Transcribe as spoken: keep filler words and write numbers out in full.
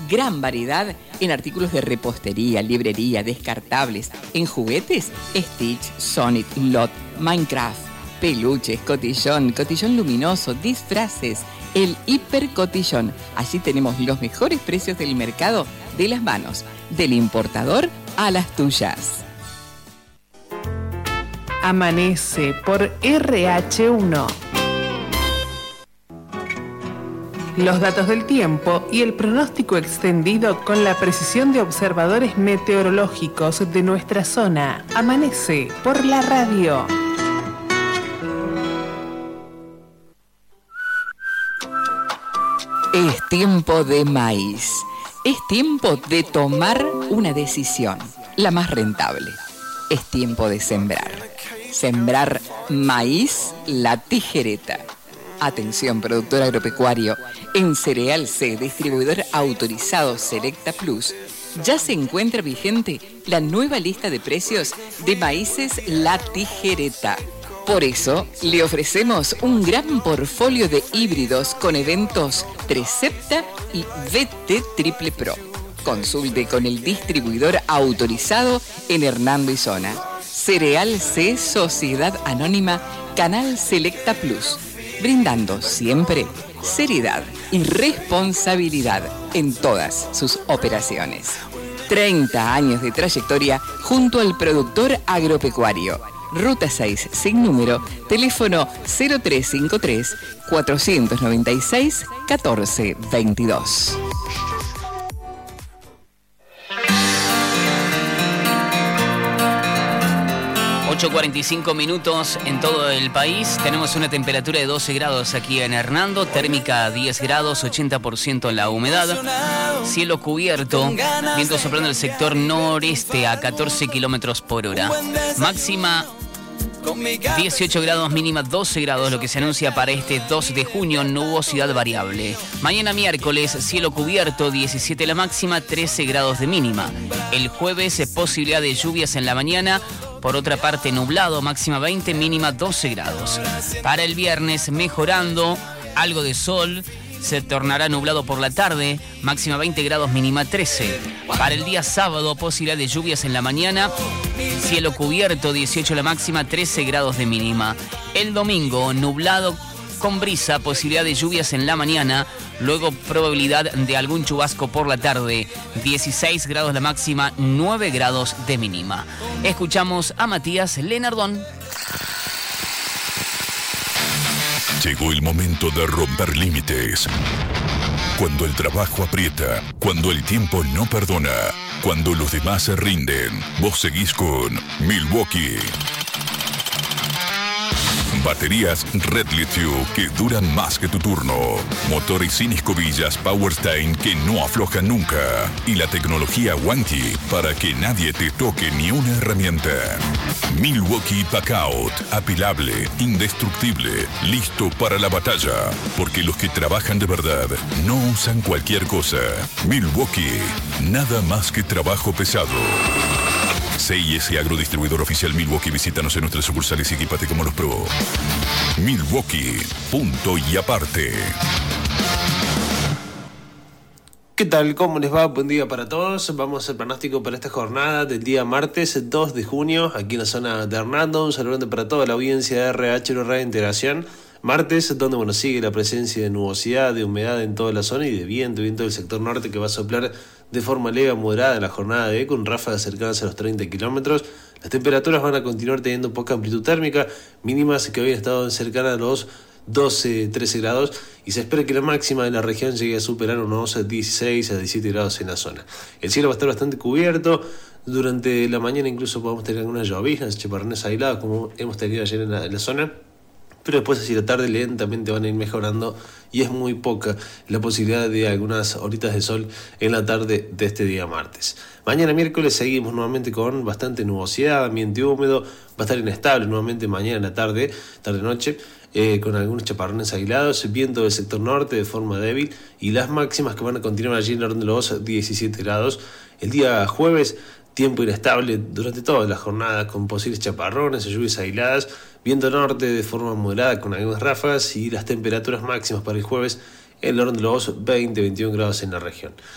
Gran variedad en artículos de repostería, librería, descartables. En juguetes, Stitch, Sonic, Lot, Minecraft, peluches, cotillón, cotillón luminoso, disfraces, el hipercotillón. Allí tenemos los mejores precios del mercado de las manos, del importador a las tuyas. Amanece por R H uno. Los datos del tiempo y el pronóstico extendido con la precisión de observadores meteorológicos de nuestra zona. Amanece por la radio. Es tiempo de maíz. Es tiempo de tomar una decisión, la más rentable. Es tiempo de sembrar. Sembrar maíz La Tijereta. Atención, productor agropecuario. En Cereal C, distribuidor autorizado Selecta Plus, ya se encuentra vigente la nueva lista de precios de maíces La Tijereta. Por eso, le ofrecemos un gran portfolio de híbridos con eventos Trecepta y V T Triple Pro. Consulte con el distribuidor autorizado en Hernando y Zona. Cereal C, Sociedad Anónima, Canal Selecta Plus. Brindando siempre seriedad y responsabilidad en todas sus operaciones. treinta años de trayectoria junto al productor agropecuario. Ruta seis, sin número, teléfono cero tres cinco tres, cuatro nueve seis, uno cuatro dos dos. ocho cuarenta y cinco minutos en todo el país. Tenemos una temperatura de doce grados aquí en Hernando, térmica diez grados, ochenta por ciento en la humedad. Cielo cubierto, viento soplando el sector noreste a catorce kilómetros por hora. Máxima dieciocho grados, mínima doce grados, lo que se anuncia para este dos de junio, nubosidad variable. Mañana miércoles, cielo cubierto, diecisiete la máxima, trece grados de mínima. El jueves, posibilidad de lluvias en la mañana. Por otra parte, nublado, máxima veinte, mínima doce grados. Para el viernes, mejorando, algo de sol, se tornará nublado por la tarde, máxima veinte grados, mínima trece. Para el día sábado, posibilidad de lluvias en la mañana, cielo cubierto, dieciocho la máxima, trece grados de mínima. El domingo, nublado con brisa, posibilidad de lluvias en la mañana, luego probabilidad de algún chubasco por la tarde, dieciséis grados la máxima, nueve grados de mínima. Escuchamos a Matías Lenardón. Llegó el momento de romper límites. Cuando el trabajo aprieta, cuando el tiempo no perdona, cuando los demás se rinden, vos seguís con Milwaukee. Baterías Red Lithium que duran más que tu turno. Motores sin escobillas Powerstein que no aflojan nunca. Y la tecnología Wanty para que nadie te toque ni una herramienta. Milwaukee Packout. Apilable, indestructible, listo para la batalla. Porque los que trabajan de verdad no usan cualquier cosa. Milwaukee. Nada más que trabajo pesado. C I S Agrodistribuidor Oficial Milwaukee. Visítanos en nuestras sucursales y equipate como los pro. Milwaukee, punto y aparte. ¿Qué tal? ¿Cómo les va? Buen día para todos. Vamos al pronóstico para esta jornada del día martes dos de junio, aquí en la zona de Hernando. Un saludo para toda la audiencia de R H Radio Integración. Martes, donde bueno, sigue la presencia de nubosidad, de humedad en toda la zona y de viento, viento del sector norte que va a soplar de forma leve a moderada en la jornada de hoy, con ráfagas cercanas a los treinta kilómetros. Las temperaturas van a continuar teniendo poca amplitud térmica, mínimas que hoy han estado cercanas a los doce, trece grados, y se espera que la máxima de la región llegue a superar unos dieciséis a diecisiete grados en la zona. El cielo va a estar bastante cubierto. Durante la mañana incluso podemos tener algunas lloviznas, chaparrones aislados, como hemos tenido ayer en la, en la zona. Pero después hacia la tarde lentamente van a ir mejorando y es muy poca la posibilidad de algunas horitas de sol en la tarde de este día martes. Mañana miércoles seguimos nuevamente con bastante nubosidad, ambiente húmedo, va a estar inestable nuevamente mañana en la tarde, tarde-noche, eh, con algunos chaparrones aislados, viento del sector norte de forma débil y las máximas que van a continuar allí en orden de los diecisiete grados. El día jueves, tiempo inestable durante toda la jornada con posibles chaparrones o lluvias aisladas, viento norte de forma moderada con algunas ráfagas y las temperaturas máximas para el jueves en el orden de los veinte a veintiún grados en la región.